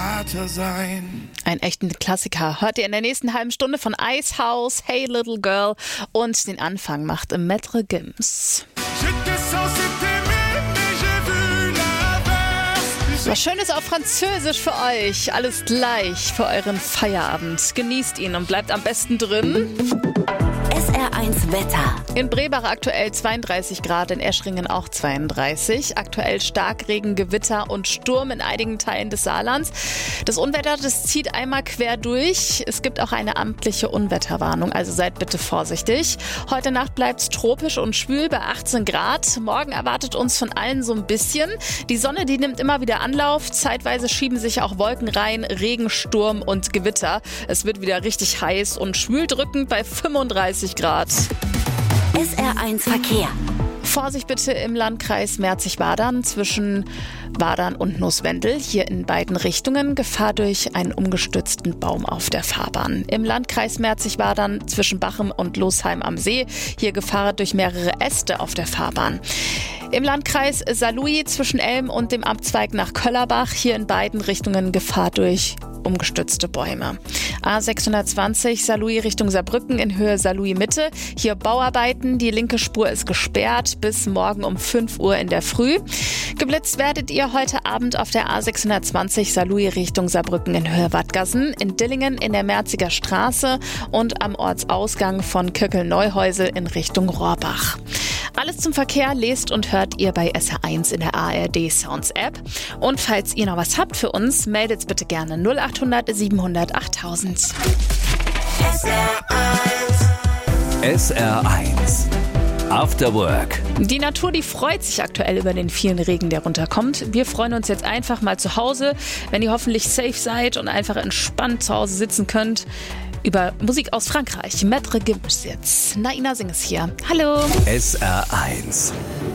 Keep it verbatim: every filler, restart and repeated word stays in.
Vater sein. Ein echter Klassiker hört ihr in der nächsten halben Stunde von Icehouse, Hey Little Girl, und den Anfang macht Maître Gims. Was Schönes auf Französisch für euch. Alles gleich für euren Feierabend. Genießt ihn und bleibt am besten drin. S R eins Wetter. In Brebach aktuell zweiunddreißig Grad, in Eschringen auch zweiunddreißig. Aktuell Starkregen, Gewitter und Sturm in einigen Teilen des Saarlands. Das Unwetter, das zieht einmal quer durch. Es gibt auch eine amtliche Unwetterwarnung, also seid bitte vorsichtig. Heute Nacht bleibt es tropisch und schwül bei achtzehn Grad. Morgen erwartet uns von allen so ein bisschen. Die Sonne, die nimmt immer wieder Anlauf. Zeitweise schieben sich auch Wolken rein, Regen, Sturm und Gewitter. Es wird wieder richtig heiß und schwül drückend bei fünfunddreißig Grad. S R eins Verkehr. Vorsicht bitte im Landkreis Merzig-Wadern zwischen Wadern und Nusswendel. Hier in beiden Richtungen Gefahr durch einen umgestürzten Baum auf der Fahrbahn. Im Landkreis Merzig-Wadern zwischen Bachem und Losheim am See. Hier Gefahr durch mehrere Äste auf der Fahrbahn. Im Landkreis Saarlouis zwischen Elm und dem Abzweig nach Köllerbach. Hier in beiden Richtungen Gefahr durch umgestürzte Bäume. A sechshundertzwanzig Saarlouis Richtung Saarbrücken in Höhe Saarlouis Mitte. Hier Bauarbeiten. Die linke Spur ist gesperrt bis morgen um fünf Uhr in der Früh. Geblitzt werdet ihr heute Abend auf der A sechshundertzwanzig Saarlouis Richtung Saarbrücken in Höhe Wattgassen, in Dillingen in der Merziger Straße und am Ortsausgang von Köckel-Neuhäusel in Richtung Rohrbach. Alles zum Verkehr lest und hört ihr bei S R eins in der A R D Sounds App. Und falls ihr noch was habt für uns, meldet bitte gerne null achthundert siebenhundert achttausend. S R eins. S R eins. After Work. Die Natur, die freut sich aktuell über den vielen Regen, der runterkommt. Wir freuen uns jetzt einfach mal zu Hause, wenn ihr hoffentlich safe seid und einfach entspannt zu Hause sitzen könnt. Über Musik aus Frankreich. Maître Gims jetzt. Naina Singh ist hier. Hallo. S R eins.